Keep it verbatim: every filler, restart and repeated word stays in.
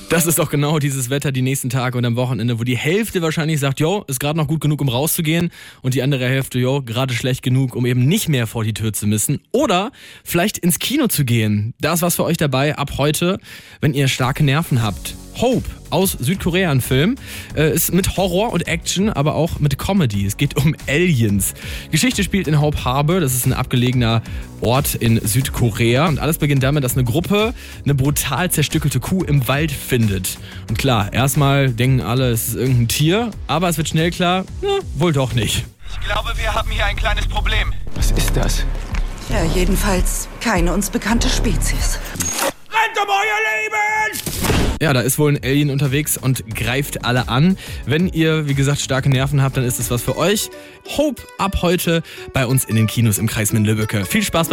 Das ist doch genau dieses Wetter die nächsten Tage und am Wochenende, wo die Hälfte wahrscheinlich sagt, jo, ist gerade noch gut genug, um rauszugehen, und die andere Hälfte, jo, gerade schlecht genug, um eben nicht mehr vor die Tür zu müssen oder vielleicht ins Kino zu gehen. Da ist was für euch dabei ab heute, wenn ihr starke Nerven habt. Hope aus Südkorea, ein Film, äh, ist mit Horror und Action, aber auch mit Comedy. Es geht um Aliens. Die Geschichte spielt in Hope Harbor, das ist ein abgelegener Ort in Südkorea, und alles beginnt damit, dass eine Gruppe eine brutal zerstückelte Kuh im Wald findet. Und klar, erstmal denken alle, es ist irgendein Tier, aber es wird schnell klar, na, wohl doch nicht. Ich glaube, wir haben hier ein kleines Problem. Was ist das? Ja, jedenfalls keine uns bekannte Spezies. Rennt um euer Leben! Ja, da ist wohl ein Alien unterwegs und greift alle an. Wenn ihr, wie gesagt, starke Nerven habt, dann ist es was für euch. Hope ab heute bei uns in den Kinos im Kreis Minden-Lübbecke. Viel Spaß beim